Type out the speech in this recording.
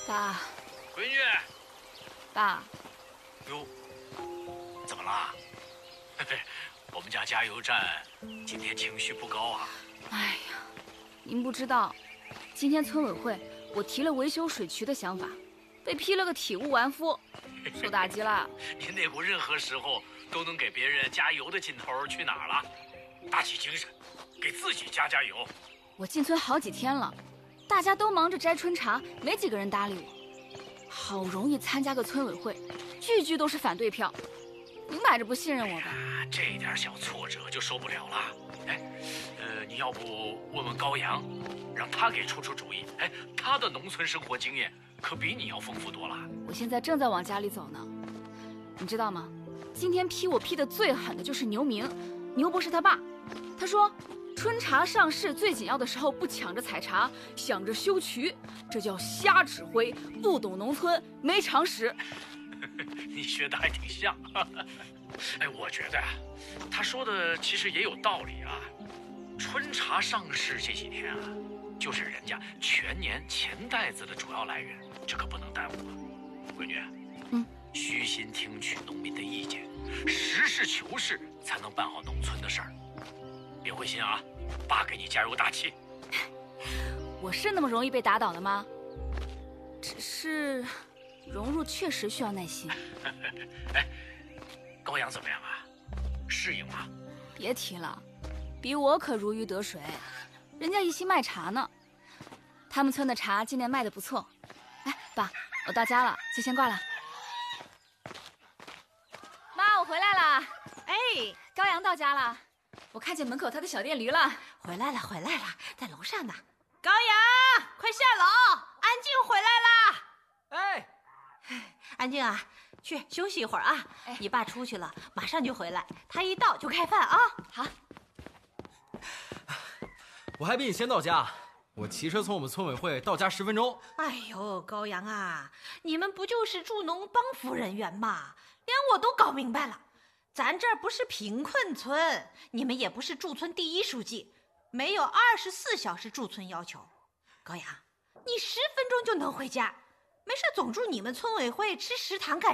爸， 闺女， 爸， 哟，怎么啦？我们家加油站今天情绪不高啊。 哎呀，您不知道，今天村委会我提了维修水渠的想法，被批了个体无完肤，受打击了。 您那股任何时候都能给别人加油的劲头去哪儿了？打起精神，给自己加油。 我进村好几天了，大家都忙着摘春茶，没几个人搭理我。好容易参加个村委会，句句都是反对票，明摆着不信任我吧？ 这点小挫折就受不了了。哎，你要不问问高阳，让他给出主意。哎，他的农村生活经验可比你要丰富多了。 我现在正在往家里走呢，你知道吗？今天批我批的最狠的就是牛明，牛博士他爸，他说春茶上市最紧要的时候不抢着采茶，想着修渠，这叫瞎指挥，不懂农村，没常识。 你学的还挺像。哎，我觉得他说的其实也有道理啊。春茶上市这几天啊，就是人家全年钱袋子的主要来源，这可不能耽误啊。闺女，虚心听取农民的意见，实事求是，才能办好农村的事儿。别灰心啊，爸给你加油打气。 我是那么容易被打倒的吗？只是融入确实需要耐心。 哎，高阳怎么样啊？适应吗？ 别提了，比我可如鱼得水，人家一心卖茶呢。他们村的茶今年卖得不错。哎，爸，我到家了，就先挂了。妈，我回来了。 哎， 高阳到家了，我看见门口他的小电驴了。 回来了，在楼上呢。高阳，快下楼，安静回来啦！ 哎， 安静啊，去休息一会儿啊。你爸出去了，马上就回来，他一到就开饭啊。 好。 我还比你先到家，我骑车从我们村委会到家10分钟。 哎呦，高阳啊，你们不就是助农帮扶人员吗？连我都搞明白了，咱这儿不是贫困村，你们也不是驻村第一书记，没有24小时驻村要求。高阳，你10分钟就能回家，没事总住你们村委会吃食堂干